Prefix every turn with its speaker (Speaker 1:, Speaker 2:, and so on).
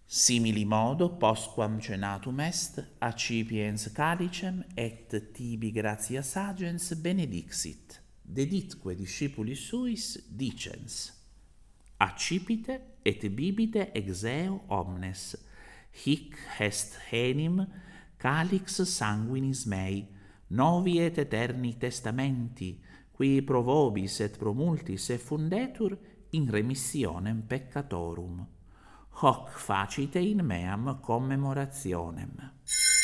Speaker 1: Simili modo postquam cenatum est, accipiens calicem et tibi gratias agens benedixit, deditque discipulis suis dicens: accipite et bibite ex eo omnes, hic est enim calix sanguinis mei, novi et eterni testamenti, qui pro vobis et pro multis effundetur in remissionem peccatorum. Hoc facite in meam commemorationem.